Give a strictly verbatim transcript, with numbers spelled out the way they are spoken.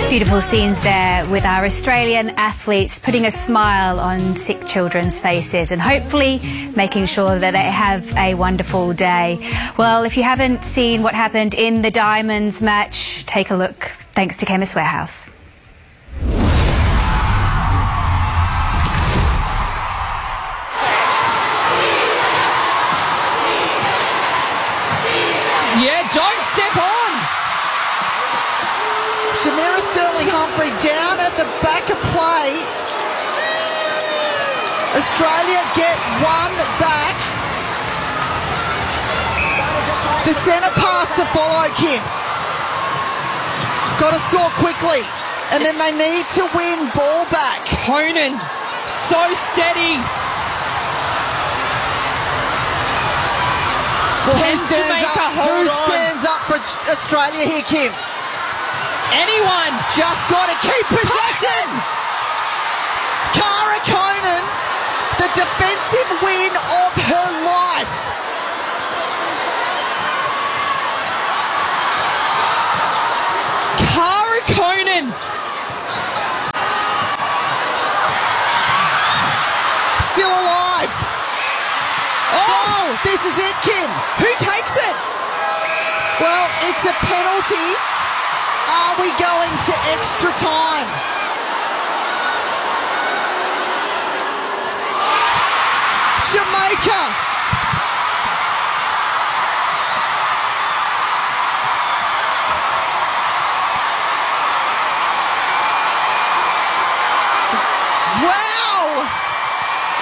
Beautiful scenes there with our Australian athletes putting a smile on sick children's faces and hopefully making sure that they have a wonderful day. Well, if you haven't seen what happened in the Diamonds match, take a look. Thanks to Chemist Warehouse. Yeah, don't step on. Shamira Sterling-Humphrey down at the back of play. Australia get one back. The centre pass to follow, Kim. Got to score quickly, and then they need to win ball back. Koenen, so steady. Well, who Can stands Jamaica up? hold Who on? stands up for Australia here, Kim? Anyone. Just got to keep possession. Cara Koenen, the defensive win of her life. Cara Koenen. Still alive. Oh, this is it, Kim. Who takes it? Well, it's a penalty. Are we going to extra time? Jamaica